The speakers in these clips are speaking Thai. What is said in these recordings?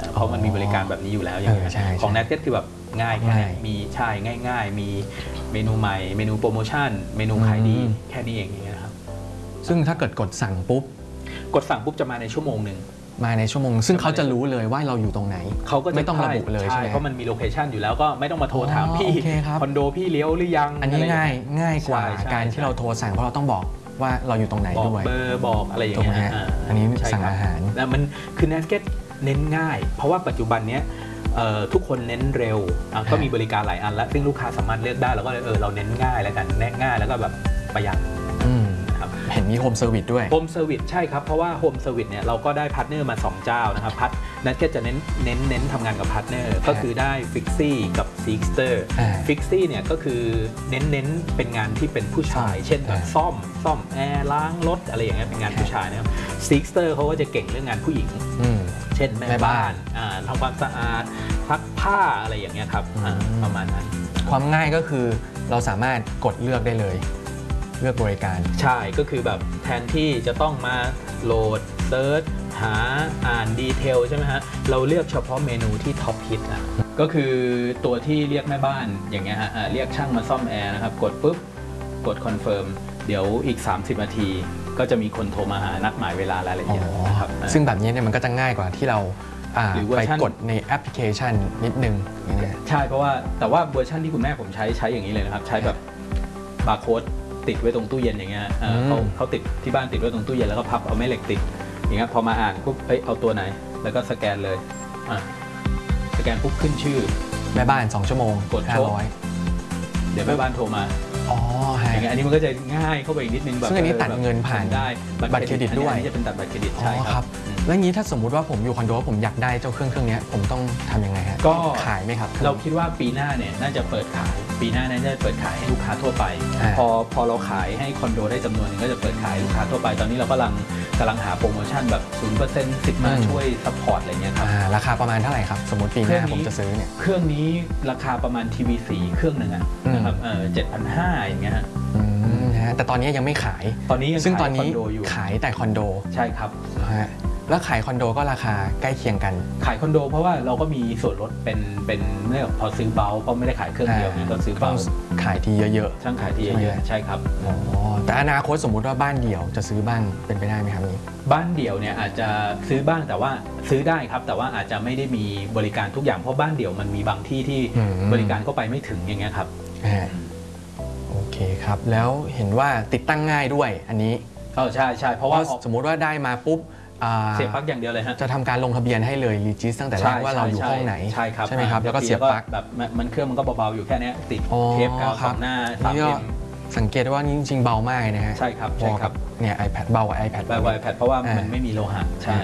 เพราะมันมีบริการแบบนี้อยู่แล้วอย่างเงี้ยของ Nugget คือแบบง่ายมีใช่ง่ายมีเมนูใหม่เมนูโปรโมชั่นเมนูขายดีแค่นี้เองอย่างเงี้ยครับซึ่งถ้าเกิดกดสั่งปุ๊บจะมาในชั่วโมงหนึ่งมาในชั่วโมงซึ่งเขาจะรู้เลยว่าเราอยู่ตรงไหนเขาก็ไม่ต้องระบุเลยใช่ไหมเพราะมันมีโลเคชันอยู่แล้วก็ไม่ต้องมาโทรถามพี่คอนโดพี่เลี้ยวหรือยังอันนี้ง่ายกว่าการที่เราโทรสั่งเพราะเราต้องบอกว่าเราอยู่ตรงไหนด้วยบอกเบอร์บอกอะไรอย่างเงี้ยอันนี้สั่งอาหารแล้วมันคือ Nugget เน้นง่ายเพราะว่าปัจจุบันนี้ทุกคนเน้นเร็วก็มีบริการหลายอันแล้วซึ่งลูกค้าสามารถเลือกได้แล้วก็เราเน้นง่ายแล้วกันแน่ง่ายแล้วก็แบบประหยัดเห็นมีโฮมเซอร์วิสด้วยโฮมเซอร์วิสใช่ครับเพราะว่าโฮมเซอร์วิสเนี่ยเราก็ได้พาร์ทเนอร์มา2เจ้านะครับNuggetจะเน้นทำงานกับพาร์ทเนอร์ก็คือได้ Fixie กับ Seekster Fixie เนี่ยก็คือเน้นเป็นงานที่เป็นผู้ชายเช่นแบบซ่อมแอร์ล้างรถอะไรอย่างเงี้ยเป็นงานผู้ชายนะครับ Seekster เขาก็จะเก่งเรื่องงานผู้หญิงเช่นแม่บ้านทำความสะอาดซักผ้าอะไรอย่างเงี้ยครับประมาณนั้นความง่ายก็คือเราสามารถกดเลือกได้เลยเลือกบริการใช่ก็คือแบบแทนที่จะต้องมาโหลดเซิร์ชหาอ่านดีเทลใช่ไหมฮะเราเลือกเฉพาะเมนูที่ท็อปฮิตก็คือตัวที่เรียกแม่บ้านอย่างเงี้ยฮะเรียกช่างมาซ่อมแอร์นะครับกดปุ๊บกดคอนเฟิร์มเดี๋ยวอีก30นาทีก็จะมีคนโทรมาหานัดหมายเวลารายละเอียดนะครับซึ่งแบบนี้เนี่ยมันก็จะง่ายกว่าที่เราไปกดในแอปพลิเคชันนิดนึงใช่เพราะว่าแต่ว่าเวอร์ชันที่คุณแม่ผมใช้อย่างนี้เลยนะครับใช้แบบบาร์โค้ดติดไว้ตรงตู้เย็นอย่างเงี้ยเขาติดที่บ้านติดไว้ตรงตู้เย็นแล้วก็พับเอาแม่เหล็กติดอย่างเงี้ยพอมาอ่านปุ๊บเอาตัวไหนแล้วก็สแกนเลยสแกนปุ๊บขึ้นชื่อแม่บ้าน2ชั่วโมงกด500เดี๋ยวแม่บ้านโทรมาอย่างเงี้ยอันนี้มันก็จะง่ายเข้าไปอีกนิดนึงแบบซึ่งอันนี้ตัดเงินผ่านได้บัตรเครดิตด้วยจะเป็นตัดบัตรเครดิตใช่ครับแล้วงี้ถ้าสมมุติว่าผมอยู่คอนโดผมอยากได้เจ้าเครื่องนี้ผมต้องทำยังไงฮะก็ขายไหมครับเราคิดว่าปีหน้าเนี่ยน่าจะเปิดขายปีหน้าน่าจะเปิดขายให้ลูกค้าทั่วไปพอเราขายให้คอนโดได้จำนวนนึงก็จะเปิดขายลูกค้าทั่วไปตอนนี้เรากำลังหาโปรโมชั่นแบบ 0% 10มาช่วยซัพพอร์ตอะไรเงี้ยครับราคาประมาณเท่าไหร่ครับสมมติปีหน้าผมจะซื้อเนี่ยเครื่องนี้ราคาประมาณทีวี4เครื่องหนึ่งนะครับ7,500อย่างเงี้ยแต่ตอนนี้ยังไม่ขายซึ่งตอนนี้ขายแต่คอนโดใช่ครับแล้วขายคอนโดก็ราคาใกล้เคียงกันขายคอนโดเพราะว่าเราก็มีส่วนลดเป็นเรื่องพอซื้อเบาเพราะไม่ได้ขายเครื่องเดียวก็ซื้อเบาขายทีเยอะๆช่างขายทีเยอะๆใช่ครับแต่อนาคตสมมุติว่าบ้านเดี่ยวจะซื้อบ้างเป็นไปได้ไหมครับนี่บ้านเดี่ยวเนี่ยอาจจะซื้อบ้างแต่ว่าซื้อได้ครับแต่ว่าอาจจะไม่ได้มีบริการทุกอย่างเพราะบ้านเดี่ยวมันมีบางที่ที่บริการเข้าไปไม่ถึงอย่างเงี้ยครับโอเคครับแล้วเห็นว่าติดตั้งง่ายด้วยอันนี้ใช่เพราะว่าสมมุติว่าได้มาปุ๊บเสียบปลั๊กอย่างเดียวเลยฮะจะทำการลงทะเบียนให้เลยรีจิสตั้งแต่แรกว่าเราอยู่ห้องไหนใช่ครับใช่ไหมครับแล้วก็เสียบปลั๊กแบบมันเครื่องมันก็เบาๆอยู่แค่นี้ติดเทปกาวสองหน้า3M สังเกตว่านี่จริงๆเบามากนะฮะใช่ครับเนี่ย iPad เบากว่า iPad เบากว่า iPad เพราะว่ามันไม่มีโลหะใช่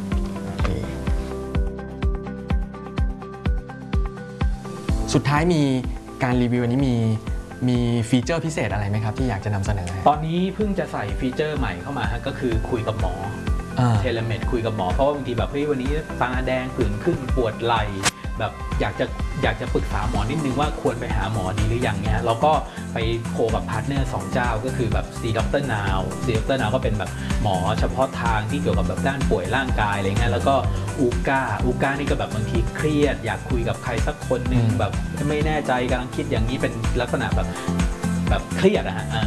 สุดท้ายมีการรีวิวอันนี้มีฟีเจอร์พิเศษอะไรไหมครับที่อยากจะนำเสนอตอนนี้เพิ่งจะใส่ฟีเจอร์ใหม่เข้ามาก็คือคุยกับหมอเทเลเมดคุยกับหมอเพราะว่าบางทีแบบวันนี้ตาแดงผื่นขึ้นปวดไหล่แบบอยากจะปรึกษาหมอนิดนึงว่าควรไปหาหมอดีหรือยังเนี่ยเราก็ไปโคกับพาร์ทเนอร์2เจ้าก็คือแบบ C Dr. Now C Dr. Now ก็เป็นแบบหมอเฉพาะทางที่เกี่ยวกับแบบด้านป่วยร่างกายอะไรเงี้ยแล้วก็อูก้านี่ก็แบบบางทีเครียดอยากคุยกับใครสักคนนึงแบบไม่แน่ใจกำลังคิดอย่างนี้เป็นลักษณะแบบเครียดอะฮะ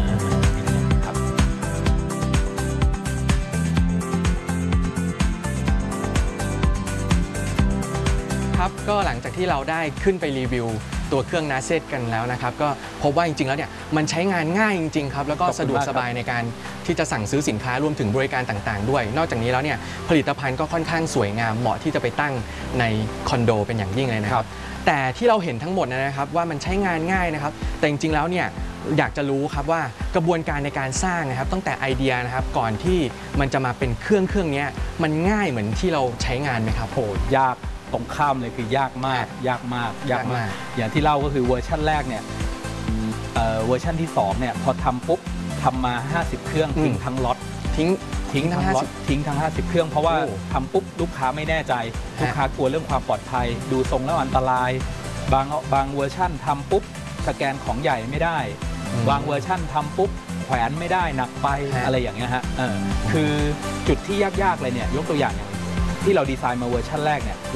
ครับก็หลังจากที่เราได้ขึ้นไปรีวิวตัวเครื่อง Nugget กันแล้วนะครับก็พบว่าจริงๆแล้วเนี่ยมันใช้งานง่ายจริงๆครับแล้วก็สะดวกสบายในการที่จะสั่งซื้อสินค้ารวมถึงบริการต่างๆด้วยนอกจากนี้แล้วเนี่ยผลิตภัณฑ์ก็ค่อนข้างสวยงามเหมาะที่จะไปตั้งในคอนโดเป็นอย่างยิ่งเลยนะครับแต่ที่เราเห็นทั้งหมดนะครับว่ามันใช้งานง่ายนะครับแต่จริงๆแล้วเนี่ยอยากจะรู้ครับว่ากระบวนการในการสร้างนะครับตั้งแต่ไอเดียนะครับก่อนที่มันจะมาเป็นเครื่องนี้มันง่ายเหมือนที่เราใช้งานไหมครับโหยากตรงข้ามเลยคือยากมากอย่างที่เล่าก็คือเวอร์ชันแรกเนี่ยเวอร์ชันที่2เนี่ยพอทำปุ๊บทำมา50เครื่องทิ้งทั้งล็อตทิ้งทั้งล็อตทิ้งทั้ง50เครื่องเพราะว่าทำปุ๊บลูกค้าไม่แน่ใจลูกค้ากลัวเรื่องความปลอดภัยดูทรงแล้วอันตรายบางเวอร์ชันทำปุ๊บสแกนของใหญ่ไม่ได้บางเวอร์ชันทำปุ๊บแขวนไม่ได้หนักไปอะไรอย่างเงี้ยฮะคือจุดที่ยากๆเลยเนี่ยยกตัวอย่างที่เราดีไซน์มาเวอร์ชันแรกเนี่ย